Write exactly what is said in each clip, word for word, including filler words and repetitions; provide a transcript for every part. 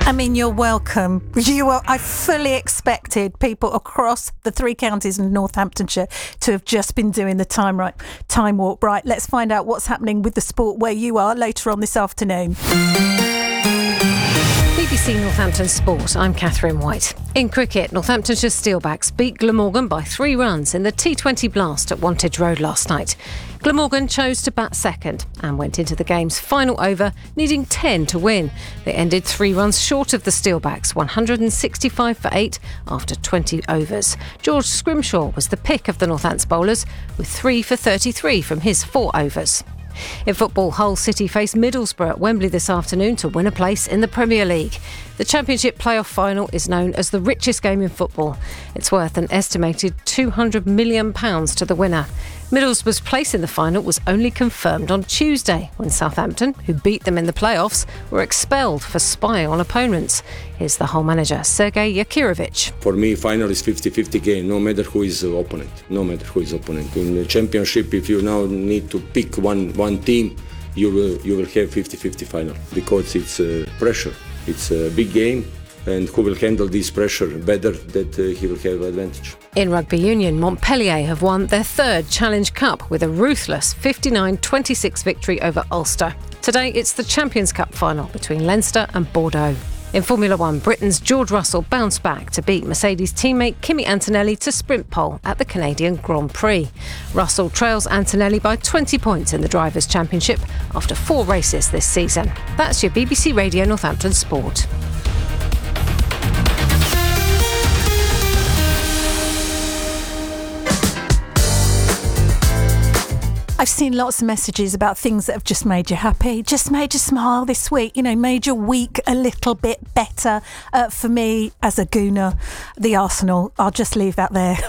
I mean, you're welcome. You are, I fully expected people across the three counties in Northamptonshire to have just been doing the time right, time warp. Right, let's find out what's happening with the sport where you are later on this afternoon. B B C Northampton Sport, I'm Catherine White. In cricket, Northamptonshire Steelbacks beat Glamorgan by three runs in the T twenty Blast at Wantage Road last night. Glamorgan chose to bat second and went into the game's final over, needing ten to win. They ended three runs short of the Steelbacks, one hundred sixty-five for eight after twenty overs. George Scrimshaw was the pick of the Northants bowlers, with three for thirty-three from his four overs. In football, Hull City face Middlesbrough at Wembley this afternoon to win a place in the Premier League. The Championship playoff final is known as the richest game in football. It's worth an estimated two hundred million pounds to the winner. Middlesbrough's place in the final was only confirmed on Tuesday when Southampton, who beat them in the playoffs, were expelled for spying on opponents. Here's the Hull manager, Sergei Yakirovich. For me, final is fifty-fifty game, no matter who is the opponent. No matter who is opponent. In the Championship, if you now need to pick one, one team, you will you will have fifty-fifty final because it's uh, pressure. It's a big game. And who will handle this pressure better, that uh, he will have advantage. In rugby union, Montpellier have won their third Challenge Cup with a ruthless fifty-nine twenty-six victory over Ulster. Today, it's the Champions Cup final between Leinster and Bordeaux. In Formula One, Britain's George Russell bounced back to beat Mercedes teammate Kimi Antonelli to sprint pole at the Canadian Grand Prix. Russell trails Antonelli by twenty points in the Drivers' Championship after four races this season. That's your B B C Radio Northampton Sport. I've seen lots of messages about things that have just made you happy, just made you smile this week, you know, made your week a little bit better. Uh, for me, as a Gooner, the Arsenal, I'll just leave that there.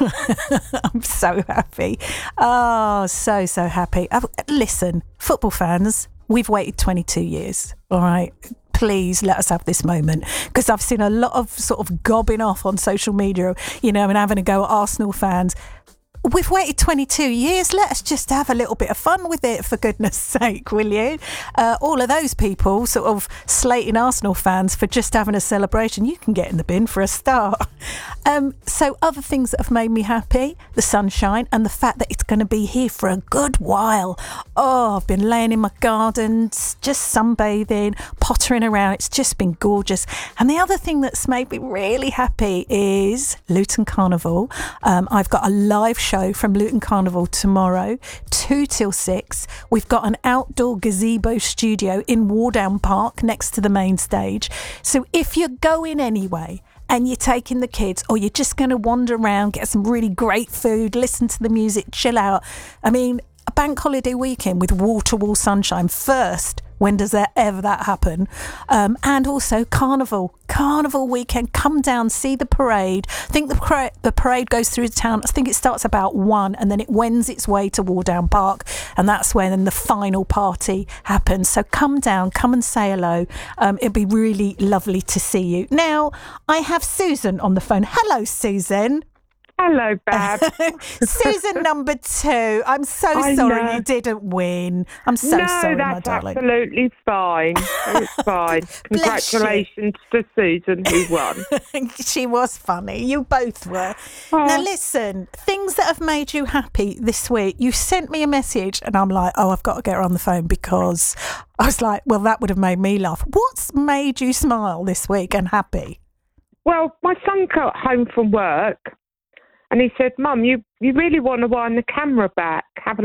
I'm so happy. Oh, so, so happy. Uh, listen, football fans, we've waited twenty-two years, all right? Please let us have this moment, because I've seen a lot of sort of gobbing off on social media, you know, and having a go at Arsenal fans. We've waited twenty-two years. Let us just have a little bit of fun with it, for goodness sake, will you? Uh, all of those people sort of slating Arsenal fans for just having a celebration, you can get in the bin for a start. Um, so other things that have made me happy, the sunshine and the fact that it's going to be here for a good while. Oh, I've been laying in my gardens, just sunbathing, pottering around. It's just been gorgeous. And the other thing that's made me really happy is Luton Carnival. Um, I've got a live show show from Luton Carnival tomorrow, two till six. We've got an outdoor gazebo studio in Wardown Park next to the main stage. So if you're going anyway and you're taking the kids, or you're just going to wander around, get some really great food, listen to the music, chill out. I mean, a bank holiday weekend with wall-to-wall sunshine first. When does that ever that happen? Um, and also Carnival. Carnival weekend. Come down, see the parade. I think the, para- the parade goes through the town. I think it starts about one and then it wends its way to Wardown Park. And that's when the final party happens. So come down, come and say hello. Um, it'd be really lovely to see you. Now, I have Susan on the phone. Hello, Susan. Hello, Bab. Susan number two. I'm so I sorry know. you didn't win. I'm so no, sorry, my that's darling. absolutely fine. It's fine. Bless you. Congratulations to Susan, who won. She was funny. You both were. Oh. Now, listen, things that have made you happy this week. You sent me a message and I'm like, oh, I've got to get her on the phone, because I was like, well, that would have made me laugh. What's made you smile this week and happy? Well, my son got home from work and he said, Mum, you, you really want to wind the camera back.